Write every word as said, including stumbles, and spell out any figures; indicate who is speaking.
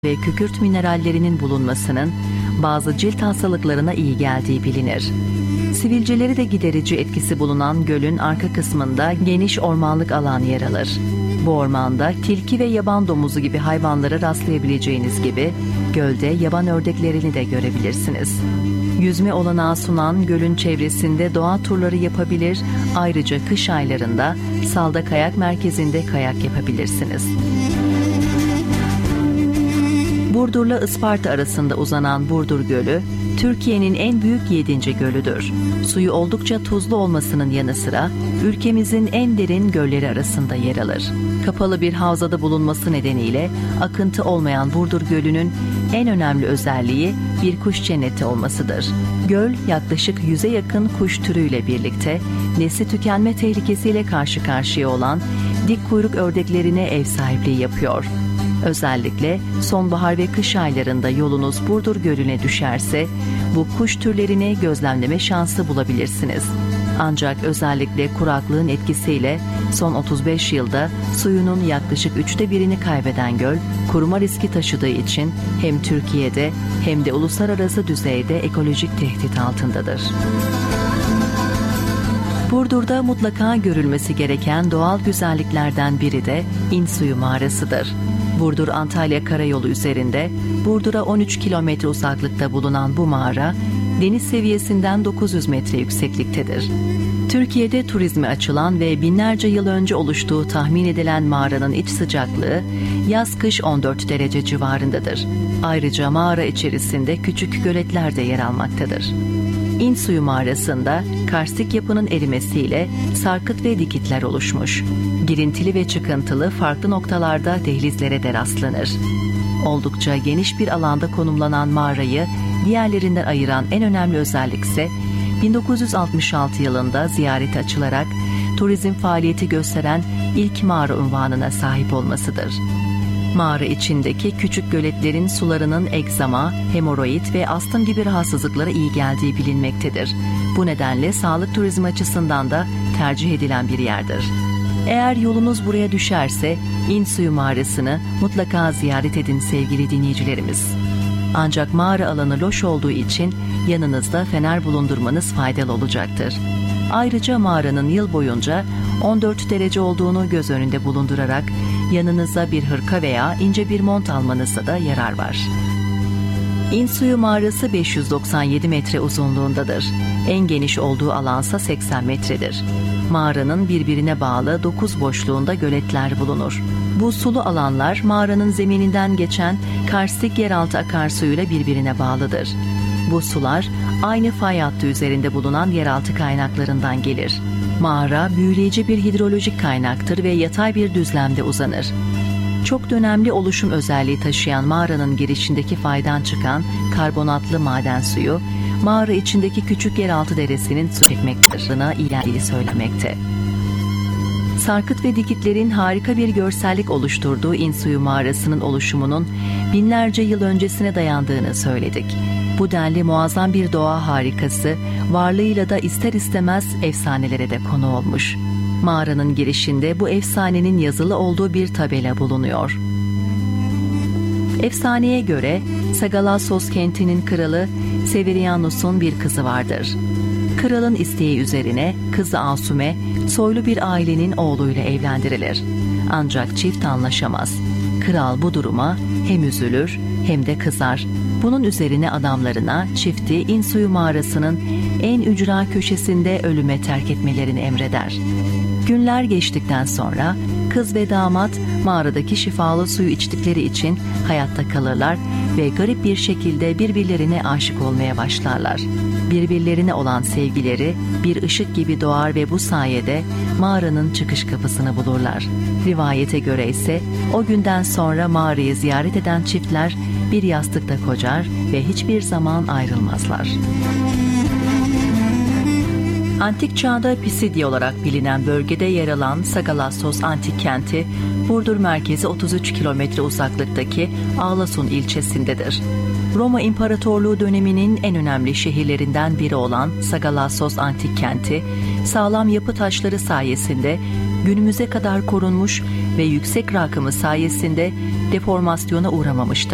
Speaker 1: ve kükürt minerallerinin bulunmasının bazı cilt hastalıklarına iyi geldiği bilinir. Sivilceleri de giderici etkisi bulunan gölün arka kısmında geniş ormanlık alan yer alır. Bu ormanda tilki ve yaban domuzu gibi hayvanlara rastlayabileceğiniz gibi gölde yaban ördeklerini de görebilirsiniz. Yüzme olanağı sunan gölün çevresinde doğa turları yapabilir, ayrıca kış aylarında Salda Kayak Merkezi'nde kayak yapabilirsiniz. Burdur'la Isparta arasında uzanan Burdur Gölü, Türkiye'nin en büyük yedinci gölüdür. Suyu oldukça tuzlu olmasının yanı sıra ülkemizin en derin gölleri arasında yer alır. Kapalı bir havzada bulunması nedeniyle akıntı olmayan Burdur Gölü'nün en önemli özelliği bir kuş cenneti olmasıdır. Göl yaklaşık yüze yakın kuş türüyle birlikte nesli tükenme tehlikesiyle karşı karşıya olan dik kuyruk ördeklerine ev sahipliği yapıyor. Özellikle sonbahar ve kış aylarında yolunuz Burdur Gölü'ne düşerse bu kuş türlerini gözlemleme şansı bulabilirsiniz. Ancak özellikle kuraklığın etkisiyle son otuz beş yılda suyunun yaklaşık üçte birini kaybeden göl, kuruma riski taşıdığı için hem Türkiye'de hem de uluslararası düzeyde ekolojik tehdit altındadır. Burdur'da mutlaka görülmesi gereken doğal güzelliklerden biri de İnsuyu Mağarası'dır. Burdur-Antalya Karayolu üzerinde Burdur'a on üç kilometre uzaklıkta bulunan bu mağara, deniz seviyesinden dokuz yüz metre yüksekliktedir. Türkiye'de turizme açılan ve binlerce yıl önce oluştuğu tahmin edilen mağaranın iç sıcaklığı yaz-kış on dört derece civarındadır. Ayrıca mağara içerisinde küçük göletler de yer almaktadır. İnsuyu Mağarası'nda karstik yapının erimesiyle sarkıt ve dikitler oluşmuş. Girintili ve çıkıntılı farklı noktalarda dehlizlere de rastlanır. Oldukça geniş bir alanda konumlanan mağarayı diğerlerinden ayıran en önemli özellik ise bin dokuz yüz altmış altı yılında ziyarete açılarak turizm faaliyeti gösteren ilk mağara unvanına sahip olmasıdır. Mağara içindeki küçük göletlerin sularının egzama, hemoroid ve astım gibi rahatsızlıklara iyi geldiği bilinmektedir. Bu nedenle sağlık turizmi açısından da tercih edilen bir yerdir. Eğer yolunuz buraya düşerse İnsuyu Mağarası'nı mutlaka ziyaret edin sevgili dinleyicilerimiz. Ancak mağara alanı loş olduğu için yanınızda fener bulundurmanız faydalı olacaktır. Ayrıca mağaranın yıl boyunca on dört derece olduğunu göz önünde bulundurarak yanınıza bir hırka veya ince bir mont almanızda da yarar var. İnsuyu Mağarası beş yüz doksan yedi metre uzunluğundadır. En geniş olduğu alansa seksen metredir. Mağaranın birbirine bağlı dokuz boşluğunda göletler bulunur. Bu sulu alanlar mağaranın zemininden geçen karstik yeraltı akarsuyuyla birbirine bağlıdır. Bu sular aynı fay hattı üzerinde bulunan yeraltı kaynaklarından gelir. Mağara büyüleyici bir hidrolojik kaynaktır ve yatay bir düzlemde uzanır. Çok dönemli oluşum özelliği taşıyan mağaranın girişindeki faydan çıkan karbonatlı maden suyu, mağara içindeki küçük yeraltı deresinin su çekmektedirine ilgili söylemekte. Sarkıt ve dikitlerin harika bir görsellik oluşturduğu İnsuyu Mağarası'nın oluşumunun binlerce yıl öncesine dayandığını söyledik. Bu denli muazzam bir doğa harikası, varlığıyla da ister istemez efsanelere de konu olmuş. Mağaranın girişinde bu efsanenin yazılı olduğu bir tabela bulunuyor. Efsaneye göre Sagalassos kentinin kralı Severianus'un bir kızı vardır. Kralın isteği üzerine kızı Asume soylu bir ailenin oğluyla evlendirilir. Ancak çift anlaşamaz. Kral bu duruma hem üzülür hem de kızar. Bunun üzerine adamlarına çifti İnsuyu Mağarası'nın en ücra köşesinde ölüme terk etmelerini emreder. Günler geçtikten sonra kız ve damat mağaradaki şifalı suyu içtikleri için hayatta kalırlar ve garip bir şekilde birbirlerine aşık olmaya başlarlar. Birbirlerine olan sevgileri bir ışık gibi doğar ve bu sayede mağaranın çıkış kapısını bulurlar. Rivayete göre ise o günden sonra mağarayı ziyaret eden çiftler bir yastıkta kocar ve hiçbir zaman ayrılmazlar. Antik çağda Pisidye olarak bilinen bölgede yer alan Sagalassos Antik Kenti, Burdur merkezi otuz üç kilometre uzaklıktaki Ağlasun ilçesindedir. Roma İmparatorluğu döneminin en önemli şehirlerinden biri olan Sagalassos Antik Kenti, sağlam yapı taşları sayesinde günümüze kadar korunmuş ve yüksek rakımı sayesinde deformasyona uğramamıştır.